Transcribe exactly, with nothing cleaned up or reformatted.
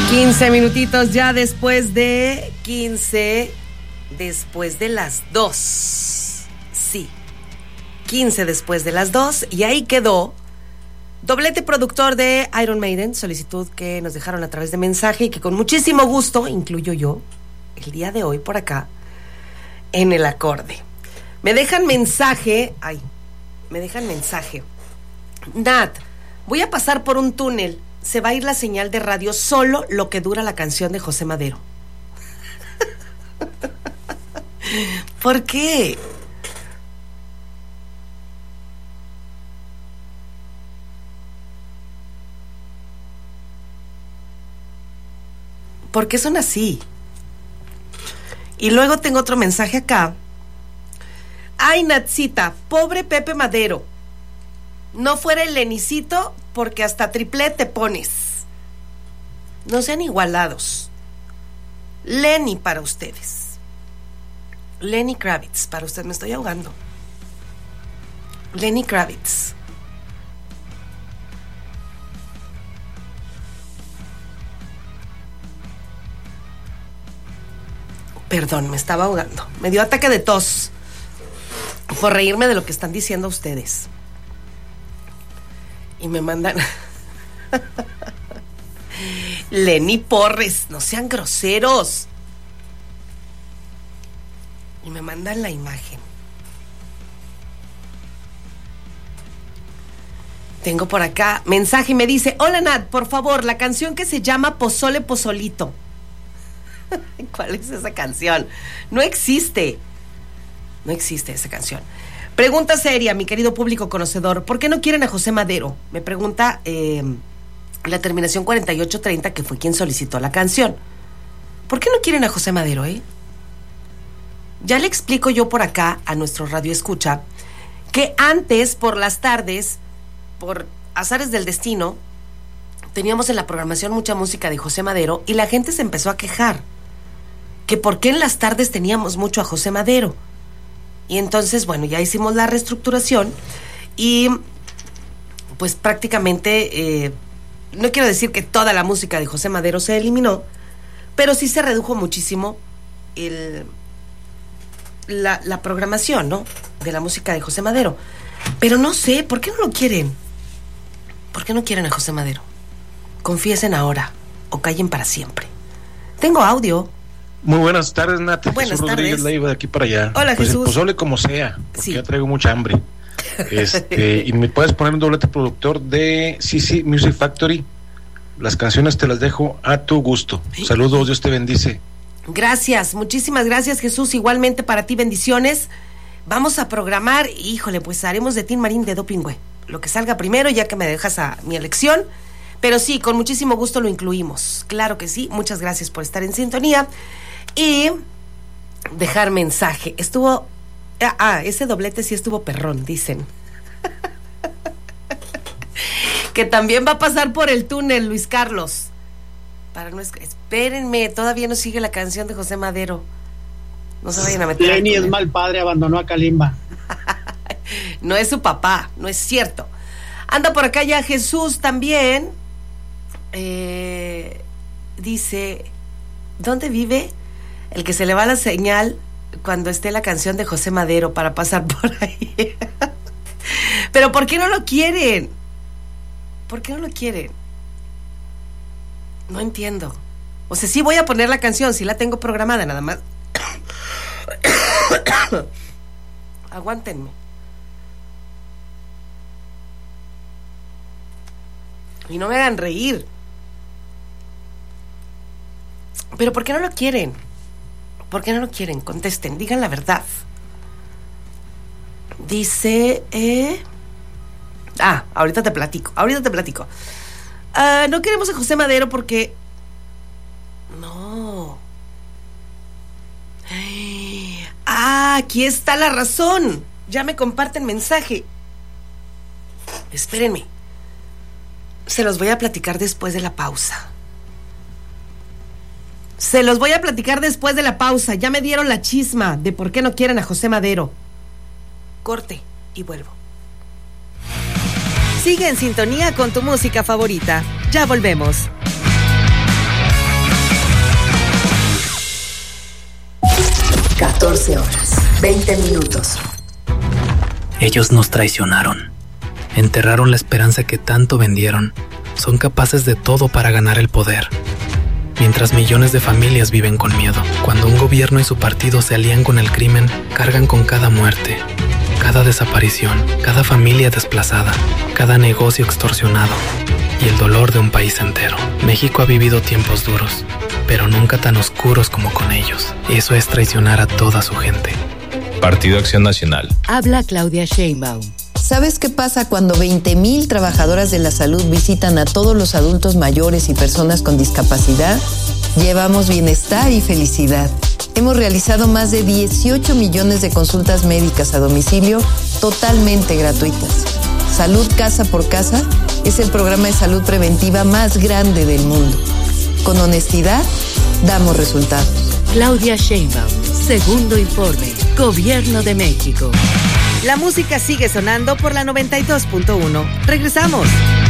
quince minutitos ya después de quince, después de las dos. Sí, quince después de las dos. Y ahí quedó doblete productor de Iron Maiden, solicitud que nos dejaron a través de mensaje y que con muchísimo gusto incluyo yo el día de hoy por acá en el acorde. Me dejan mensaje, ay, me dejan mensaje. Nat, voy a pasar por un túnel. Se va a ir la señal de radio solo lo que dura la canción de José Madero. ¿Por qué? ¿Por qué son así? Y luego tengo otro mensaje acá. Ay, Natsita, pobre Pepe Madero. No fuera el Lenicito porque hasta triple te pones. No sean igualados. Lenny para ustedes. Lenny Kravitz para ustedes. Me estoy ahogando. Lenny Kravitz. Perdón, me estaba ahogando. Me dio ataque de tos por reírme de lo que están diciendo ustedes. Y me mandan Lenny Porres, no sean groseros. Y me mandan la imagen. Tengo por acá mensaje y me dice: hola Nat, por favor, la canción que se llama Pozole Pozolito. ¿Cuál es esa canción? No existe. No existe esa canción. Pregunta seria, mi querido público conocedor. ¿Por qué no quieren a José Madero? Me pregunta eh, la terminación cuarenta y ocho treinta, que fue quien solicitó la canción. ¿Por qué no quieren a José Madero, eh? Ya le explico yo por acá a nuestro radio escucha que antes, por las tardes, por azares del destino, teníamos en la programación mucha música de José Madero y la gente se empezó a quejar que por qué en las tardes teníamos mucho a José Madero. Y entonces, bueno, ya hicimos la reestructuración y pues prácticamente, eh, no quiero decir que toda la música de José Madero se eliminó, pero sí se redujo muchísimo el, la, la programación, ¿no?, de la música de José Madero. Pero no sé, ¿por qué no lo quieren? ¿Por qué no quieren a José Madero? Confiesen ahora o callen para siempre. Tengo audio. Muy buenas tardes, Nat. Buenas Jesús Rodríguez tardes. Leiva de aquí para allá. Hola, pues Jesús. El pozole como sea, porque Sí. ya traigo mucha hambre. Este, y me puedes poner un doblete productor de C C Music Factory. Las canciones te las dejo a tu gusto. Saludos, Dios te bendice. Gracias, muchísimas gracias, Jesús. Igualmente para ti, bendiciones. Vamos a programar, híjole, pues haremos de Tin Marín de Doping, güey. Lo que salga primero, ya que me dejas a mi elección. Pero sí, con muchísimo gusto lo incluimos. Claro que sí. Muchas gracias por estar en sintonía. Y dejar mensaje. Estuvo... Ah, ah ese doblete sí estuvo perrón, dicen. Que también va a pasar por el túnel, Luis Carlos. Para no es... Espérenme, todavía no sigue la canción de José Madero. No se vayan a meter. Lenny es mal padre, abandonó a Kalimba. No es su papá, no es cierto. Anda por acá ya Jesús también. Eh, dice, ¿dónde vive el que se le va la señal cuando esté la canción de José Madero para pasar por ahí? Pero ¿por qué no lo quieren? ¿Por qué no lo quieren? No entiendo. O sea, sí voy a poner la canción, sí la tengo programada, nada más. Aguántenme. Y no me hagan reír. Pero ¿por qué no lo quieren? ¿Por qué no lo quieren? Contesten, digan la verdad. Dice... Eh... Ah, ahorita te platico, ahorita te platico. Uh, no queremos a José Madero porque... No. Ah, aquí está la razón. Ya me comparten mensaje. Espérenme. Se los voy a platicar después de la pausa. Se los voy a platicar después de la pausa. Ya me dieron la chisma de por qué no quieren a José Madero. Corte y vuelvo. Sigue en sintonía con tu música favorita. Ya volvemos. catorce horas, veinte minutos. Ellos nos traicionaron. Enterraron la esperanza que tanto vendieron. Son capaces de todo para ganar el poder. Mientras millones de familias viven con miedo. Cuando un gobierno y su partido se alían con el crimen, cargan con cada muerte, cada desaparición, cada familia desplazada, cada negocio extorsionado y el dolor de un país entero. México ha vivido tiempos duros, pero nunca tan oscuros como con ellos. Eso es traicionar a toda su gente. Partido Acción Nacional. Habla Claudia Sheinbaum. ¿Sabes qué pasa cuando veinte mil trabajadoras de la salud visitan a todos los adultos mayores y personas con discapacidad? Llevamos bienestar y felicidad. Hemos realizado más de dieciocho millones de consultas médicas a domicilio totalmente gratuitas. Salud Casa por Casa es el programa de salud preventiva más grande del mundo. Con honestidad, damos resultados. Claudia Sheinbaum, segundo informe, Gobierno de México. La música sigue sonando por la noventa y dos punto uno. Regresamos.